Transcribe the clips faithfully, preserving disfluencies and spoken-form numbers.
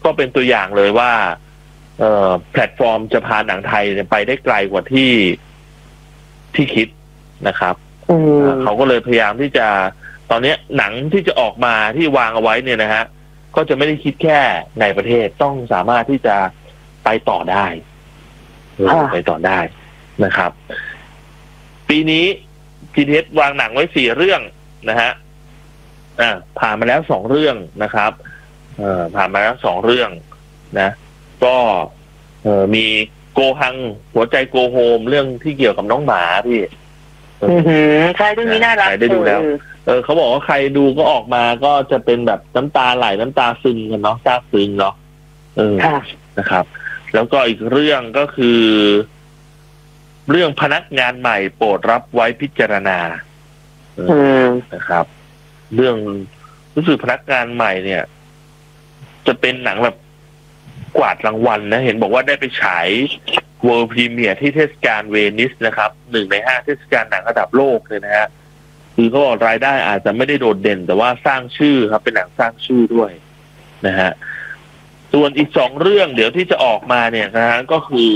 ก็เป็นตัวอย่างเลยว่าเอ่อแพลตฟอร์มจะพาหนังไทยไปได้ไกลกว่าที่ที่คิดนะครับเขาก็เลยพยายามที่จะตอนนี้หนังที่จะออกมาที่วางเอาไว้เนี่ยนะฮะก็จะไม่ได้คิดแค่ในประเทศต้องสามารถที่จะไปต่อได้ไปต่อได้นะครับปีนี้ จี ที เอส วางหนังไว้สี่เรื่องนะฮะอ่าผ่านมาแล้วสองเรื่องนะครับเอ่อผ่านมาแล้วสองเรื่องนะก็เอ่อมีโกฮังหัวใจโกโฮมเรื่องที่เกี่ยวกับน้องหมาพี่อือใช่เรื่องนี้น่ารักได้ดูแล้วเออเขาบอกว่าใครดูก็ออกมาก็จะเป็นแบบน้ำตาไหลน้ำตาซึมกันเนาะซาบซึ้งเนาะเออนะครับ แล้วก็อีกเรื่องก็คือเรื่องพนักงานใหม่โปรดรับไว้พิจารณานะครับ เรื่องรู้สึกพนักงานใหม่เนี่ยจะเป็นหนังแบบกวาดรางวัลนะเห็นบอกว่าได้ไปฉาย World Premiere ที่เทศกาลเวนิสนะครับหนึ่งในห้าเทศกาลหนังระดับโลกเลยนะฮะคือเขาบอกรายได้อาจจะไม่ได้โดดเด่นแต่ว่าสร้างชื่อครับเป็นหนังสร้างชื่อด้วยนะฮะส่วนอีกสองเรื่องเดี๋ยวที่จะออกมาเนี่ยนะฮะก็คือ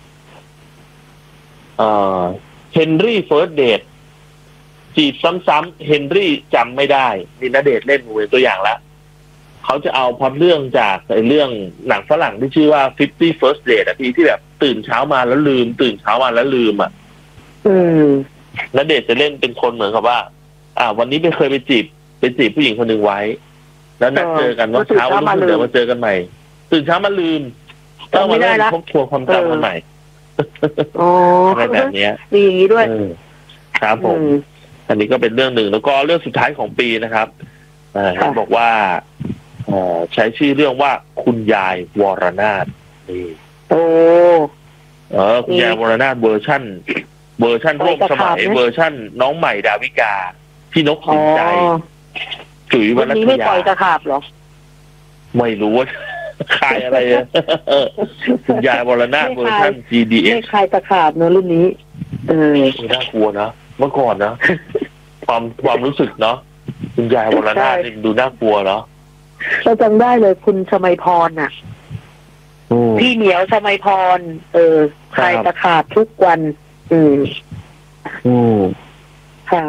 เอ่อเฮนรี่เฟิร์สเดทจีบซ้ำๆเฮนรี่จำไม่ได้นี่ณเดชน์เล่นเป็นตัวอย่างแล้วเขาจะเอาพล็อตเรื่องจากไอ้เรื่องหนังฝรั่งที่ชื่อว่า fifty First Date อ่ะพี่ที่แบบตื่นเช้ามาแล้วลืมตื่นเช้ามาแล้วลืมอ่ะอืมณเดชน์จะเล่นเป็นคนเหมือนกับว่าอ่าวันนี้ไปเคยไปจีบไปจีบผู้หญิงคนหนึ่งไว้แล้วนัดเจอกันว่าเช้าวันรุ่งขึ้นเดี๋ยวมาเจอกันใหม่ตื่นเช้ามาลืมต้องมาเล่นทบทวนความจำกันใหม่อ๋อแบบนี้ดีด้วยครับผมอันนี้ก็เป็นเรื่องหนึ่งแล้วก็เรื่องสุดท้ายของปีนะครับอ่าบอกว่าใช้ชื่อเรื่องว่าคุณยายวรนาถนี่โอ้เออคุณยายวรนาถเวอร์ชั่นเวอร์ชั่นร่วมสมัยเวอร์ชั่นน้องใหม่ดาวิกาพี่นกสินใจจุ๋ยวรรณัฐยาวันนี้ไม่ปล่อยตะขาบหรอไม่รู้ว่าใครอะไรคุณยายวรนาถเวอร์ชั่น จี ดี เอสไม่ใครตะขาบเนอะรุ่นนี้เออน่ากลัวนะเมื่อก่อนนะความความรู้สึกเนาะคุณยายวรนาถนี่ดูน่ากลัวเนาะเราจำได้เลยคุณชมัยพรน่ะพี่เหนียวชมัยพรเออใครตะขาบทุกวันอืมอืมค่ะ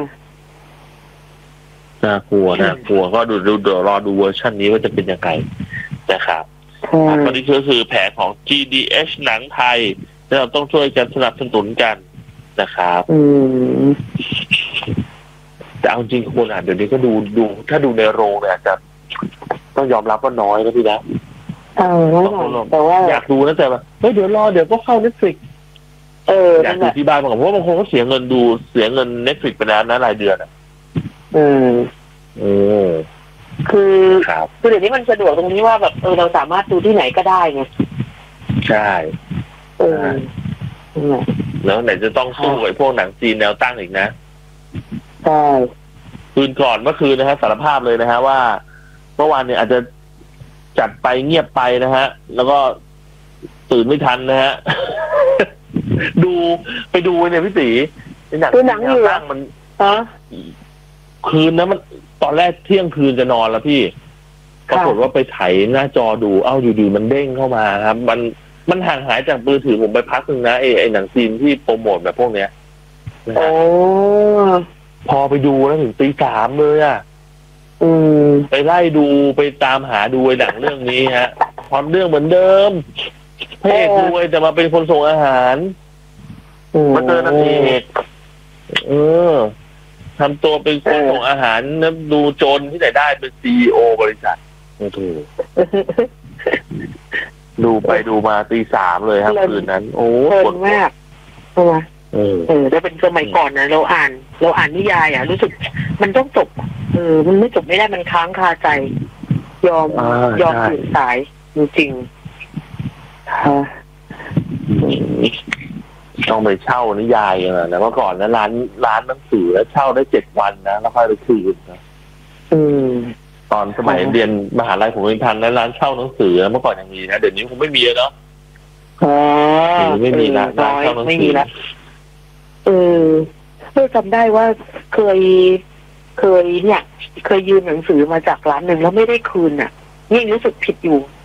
น่ากลัวน่ากลัวก็ดูดูเดี๋ยวรอดูเวอร์ชันนี้ว่าจะเป็นยังไงนะครับตอนนี้ก็คือแผนของ จี ดี เอช หนังไทยที่เราต้องช่วยกันสนับสนุนกันนะครับอืมแต่เอาจริงคนอ่านเดี๋ยวนี้ก็ดูดูถ้าดูในโรงเนี่ยอาจจะต้องยอมรับว่าน้อยนะพี่นะเออแต่ว่าอยากดูนะแต่ว่าเฮ้ยเดี๋ยวรอเดี๋ยวก็เข้า Netflix เอออยากดูที่บ้านเพราะว่าบางคนก็เสียเงินดูเสียเงิน Netflix ไปแล้วนะรายเดือนอ่ะอืมเออคือคือเดี๋ยวนี้มันสะดวกตรงที่ว่าแบบเออเราสามารถดูที่ไหนก็ได้ไงใช่เออแล้วไหนจะต้องสู้กับพวกหนังจีนแนวตั้งอีกนะใช่คืนก่อนเมื่อคืนนะฮะสารภาพเลยนะฮะว่าเมื่อวานเนี่ยอาจจะจัดไปเงียบไปนะฮะแล้วก็ตื่นไม่ทันนะฮะ ดูไปดูเนี่ยพี่ตีหนังหนังอยู่ตั้งมันคืนนะมันตอนแรกเที่ยงคืนจะนอนแล้วพี่ปรากฏว่าไปไถหน้าจอดูเอ้าอยู่ๆมันเด้งเข้ามาครับมันมันห่างหายจากมือถือผมไปพักนึงนะไอ้ไอ้หนังจีนที่โปรโมทแบบพวกเนี้ยโอ้พอไปดูแล้วถึงตีสามเลยอ่ะอืมไปไล่ดูไปตามหาดูไอ้หนังเรื่องนี้ฮะพอเรื่องเหมือนเดิมพระเอกรวยแต่มาเป็นคนส่งอาหารมาเจอนางเอกเออทำตัวเป็นคนส่งอาหารนะดูโจรที่ไหนได้เป็นซีอีโอบริษัทโอ้โหดูไปดูมาตีสามเลยครับคืนนั้นโอ้โหดมากใช่ไหมเออเออถ้าเป็นสมัยก่อนนะเราอ่านเราอ่านนิยายอ่ะรู้สึกมันต้องจบเออมันไม่จบไม่ได้มันค้างคาใจยอมยอมตื่นสายจริงๆค่ะต้องไปเช่านิยายกันนะเมื่อก่อนนะร้านร้านหนังสือแล้วเช่าได้เจ็ดวันนะแล้วค่อยไปคืนนะอืมตอนสมัยเรียนมหาลัยผมเรียนทันนะร้านเช่าหนังสือเมื่อก่อนยังมีนะเดี๋ยวนี้คงไม่มีแล้วเนาะอ๋อไม่มีละร้านเช่าหนังสือเออเออจำได้ว่าเคยเคยเนี่ยเคยยืมหนังสือมาจากร้านหนึ่งแล้วไม่ได้คืนอ่ะยิ่งรู้สึกผิดอยู่